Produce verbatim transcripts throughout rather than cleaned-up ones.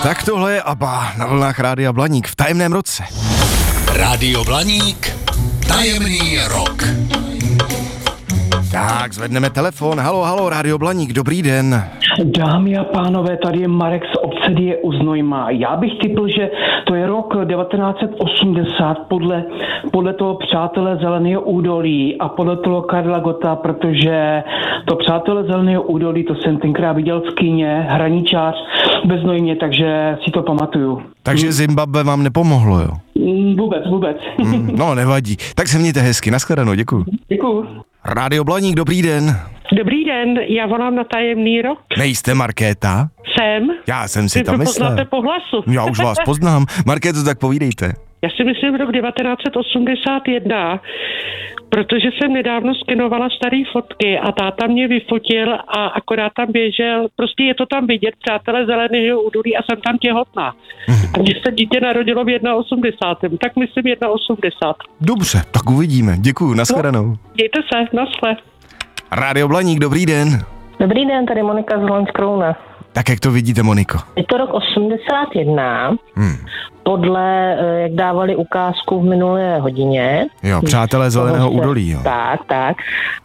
Tak tohle je ABBA na vlnách Rádia Blaník v tajemném roce. Rádio Blaník, tajemný rok. Tak, zvedneme telefon. Halo, halo, Rádio Blaník, dobrý den. Dámy a pánové, tady je Marek z Obcedie u Znojma. Já bych tipl, že to je rok devatenáct set osmdesát podle, podle toho Přátelé zeleného údolí a podle toho Karla Gotta, protože to Přátelé zeleného údolí, to jsem tenkrát viděl v kině, Hraničář ve Znojmě, takže si to pamatuju. Takže Zimbabwe vám nepomohlo, jo? Vůbec, vůbec. Mm, no, nevadí. Tak se mějte hezky, nashledanou, děkuju. Děkuju. Rádio Blaník, dobrý den. Dobrý den, já volám na tajemný rok. Nejste Markéta? Jsem. Já jsem si Vy to to myslel. poznáte po hlasu. Já už vás poznám. Markéto, tak povídejte. Já si myslím rok devatenáct set osmdesát jedna, protože jsem nedávno skenovala starý fotky a táta mě vyfotil a akorát tam běžel, prostě je to tam vidět, Přátelé zeleného údolí a jsem tam těhotná. A mně se dítě narodilo v osmdesát jedna, tak myslím osmdesát jedna. Dobře, tak uvidíme. Děkuju, nashledanou. No, dějte se, naschle. Rádio Blaník, dobrý den. Dobrý den, tady Monika z Loňskrouna. Tak jak to vidíte, Moniko? Je to rok osmdesát jedna, Hmm. podle, jak dávali ukázku v minulé hodině. Jo, Přátelé zeleného údolí, jo. Tak, tak.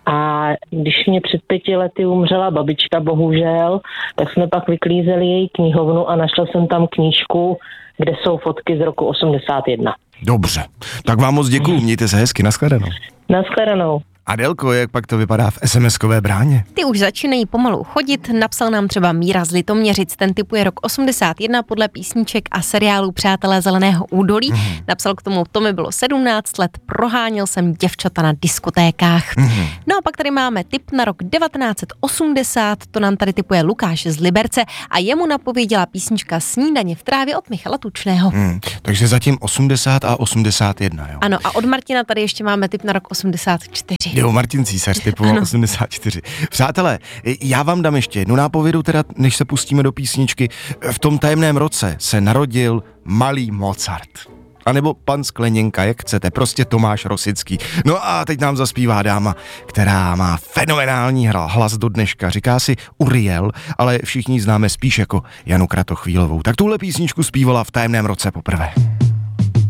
A když mě před pěti lety umřela babička, bohužel, tak jsme pak vyklízeli její knihovnu a našel jsem tam knížku, kde jsou fotky z roku osmdesát jedna. Dobře, tak vám moc děkuju, mějte se hezky, nashledanou. Nashledanou. Adelko, jak pak to vypadá v SMSkové bráně? Ty už začínají pomalu chodit, napsal nám třeba Míra z Litoměřic, ten typuje rok osmdesát jedna podle písniček a seriálu Přátelé zeleného údolí. Mm. Napsal k tomu, to mi bylo sedmnáct let, proháněl jsem děvčata na diskotékách. Mm. No a pak tady máme tip na rok devatenáct set osmdesát, to nám tady typuje Lukáš z Liberce a jemu napověděla písnička Snídaně v trávě od Michala Tučného. Mm. Takže zatím osmdesát a osmdesát jedna, jo? Ano, a od Martina tady ještě máme tip na rok osmdesát čtyři. Jo, Martin Císař typoval osmdesát čtyři. Přátelé, já vám dám ještě jednu nápovědu, teda než se pustíme do písničky. V tom tajemném roce se narodil malý Mozart. A nebo pan Skleněnka, jak chcete, prostě Tomáš Rosický. No a teď nám zaspívá dáma, která má fenomenální hlas do dneška. Říká si Uriel, ale všichni známe spíš jako Janu Kratochvílovou. Tak tuhle písničku zpívala v tajemném roce poprvé.